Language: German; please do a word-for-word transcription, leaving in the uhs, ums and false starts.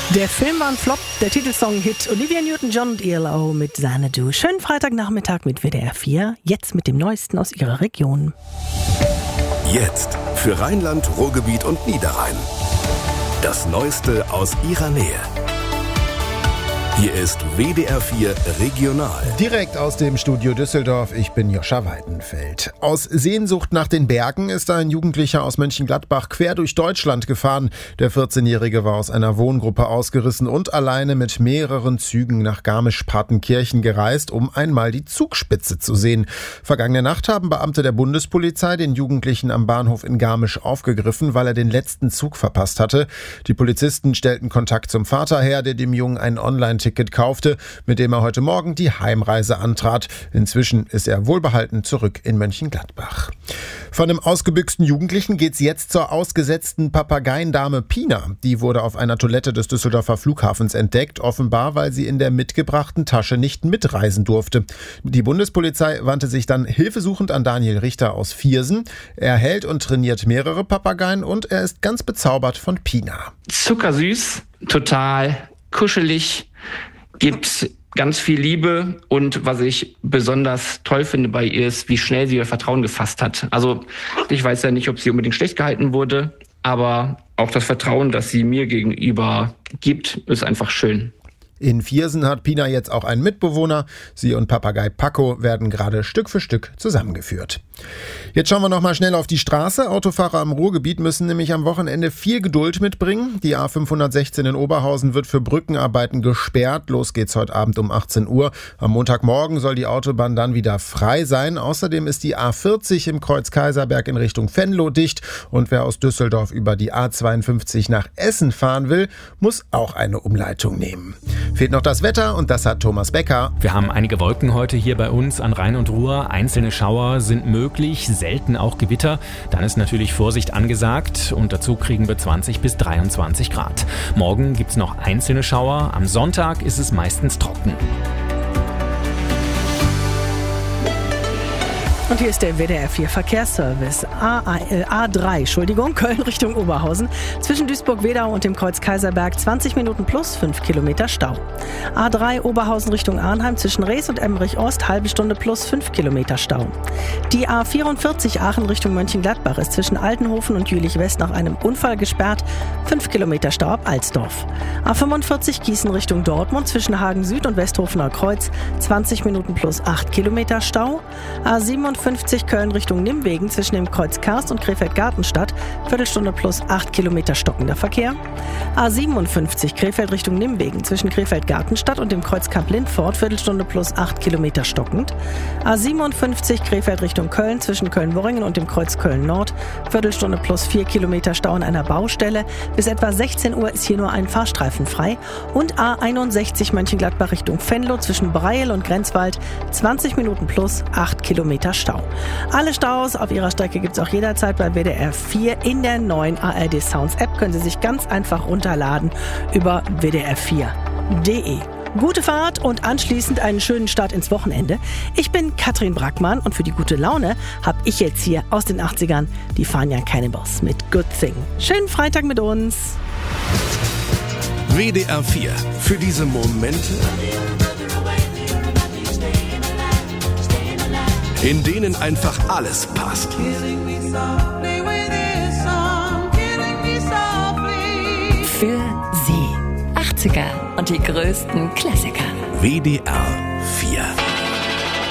Der Film war ein Flop, der Titelsong-Hit Olivia Newton-John und E L O mit Xanadu. Schönen Freitagnachmittag mit W D R vier, jetzt mit dem Neuesten aus Ihrer Region. Jetzt für Rheinland, Ruhrgebiet und Niederrhein. Das Neueste aus Ihrer Nähe. Hier ist W D R vier Regional. Direkt aus dem Studio Düsseldorf, ich bin Joscha Weidenfeld. Aus Sehnsucht nach den Bergen ist ein Jugendlicher aus Mönchengladbach quer durch Deutschland gefahren. Der vierzehnjährige war aus einer Wohngruppe ausgerissen und alleine mit mehreren Zügen nach Garmisch-Partenkirchen gereist, um einmal die Zugspitze zu sehen. Vergangene Nacht haben Beamte der Bundespolizei den Jugendlichen am Bahnhof in Garmisch aufgegriffen, weil er den letzten Zug verpasst hatte. Die Polizisten stellten Kontakt zum Vater her, der dem Jungen einen Online-Ticket kaufte, mit dem er heute Morgen die Heimreise antrat. Inzwischen ist er wohlbehalten zurück in Mönchengladbach. Von einem ausgebüxten Jugendlichen geht's jetzt zur ausgesetzten Papageiendame Pina. Die wurde auf einer Toilette des Düsseldorfer Flughafens entdeckt, offenbar weil sie in der mitgebrachten Tasche nicht mitreisen durfte. Die Bundespolizei wandte sich dann hilfesuchend an Daniel Richter aus Viersen. Er hält und trainiert mehrere Papageien und er ist ganz bezaubert von Pina. Zuckersüß, total kuschelig, gibt ganz viel Liebe und was ich besonders toll finde bei ihr ist, wie schnell sie ihr Vertrauen gefasst hat. Also ich weiß ja nicht, ob sie unbedingt schlecht gehalten wurde, aber auch das Vertrauen, das sie mir gegenüber gibt, ist einfach schön. In Viersen hat Pina jetzt auch einen Mitbewohner. Sie und Papagei Paco werden gerade Stück für Stück zusammengeführt. Jetzt schauen wir noch mal schnell auf die Straße. Autofahrer im Ruhrgebiet müssen nämlich am Wochenende viel Geduld mitbringen. Die A fünfhundertsechzehn in Oberhausen wird für Brückenarbeiten gesperrt. Los geht's heute Abend um achtzehn Uhr. Am Montagmorgen soll die Autobahn dann wieder frei sein. Außerdem ist die A vierzig im Kreuz Kaiserberg in Richtung Venlo dicht. Und wer aus Düsseldorf über die A zweiundfünfzig nach Essen fahren will, muss auch eine Umleitung nehmen. Fehlt noch das Wetter und das hat Thomas Becker. Wir haben einige Wolken heute hier bei uns an Rhein und Ruhr. Einzelne Schauer sind möglich, selten auch Gewitter. Dann ist natürlich Vorsicht angesagt und dazu kriegen wir zwanzig bis dreiundzwanzig Grad. Morgen gibt's noch einzelne Schauer. Am Sonntag ist es meistens trocken. Und hier ist der W D R vier Verkehrsservice. A drei, Entschuldigung, Köln Richtung Oberhausen. Zwischen Duisburg-Wedau und dem Kreuz Kaiserberg zwanzig Minuten plus fünf Kilometer Stau. A drei Oberhausen Richtung Arnheim zwischen Rees und Emmerich-Ost halbe Stunde plus fünf Kilometer Stau. Die A vierundvierzig Aachen Richtung Mönchengladbach ist zwischen Altenhofen und Jülich-West nach einem Unfall gesperrt. fünf Kilometer Stau ab Alsdorf. A fünfundvierzig Gießen Richtung Dortmund zwischen Hagen Süd und Westhofener Kreuz zwanzig Minuten plus acht Kilometer Stau. A siebenundfünfzig Köln Richtung Nimwegen zwischen dem Kreuz Karst und Krefeld-Gartenstadt, Viertelstunde plus acht Kilometer stockender Verkehr. A siebenundfünfzig Krefeld Richtung Nimwegen zwischen Krefeld-Gartenstadt und dem Kreuz Kamp-Lindfort, Viertelstunde plus acht Kilometer stockend. A siebenundfünfzig Krefeld Richtung Köln zwischen Köln-Worringen und dem Kreuz Köln-Nord, Viertelstunde plus vier Kilometer Stau an einer Baustelle. Bis etwa sechzehn Uhr ist hier nur ein Fahrstreifen frei. Und A einundsechzig Mönchengladbach Richtung Venlo zwischen Breil und Grenzwald, zwanzig Minuten plus acht Kilometer Stau. Alle Staus auf Ihrer Strecke gibt es auch jederzeit bei W D R vier in der neuen A R D Sounds App. Können Sie sich ganz einfach runterladen über w d r vier punkt d e. Gute Fahrt und anschließend einen schönen Start ins Wochenende. Ich bin Katrin Brackmann und für die gute Laune habe ich jetzt hier aus den achtzigern die Fania Cannibals mit Good Thing. Schönen Freitag mit uns. W D R vier. Für diese Momente, in denen einfach alles passt. Für Sie. achtziger und die größten Klassiker. W D R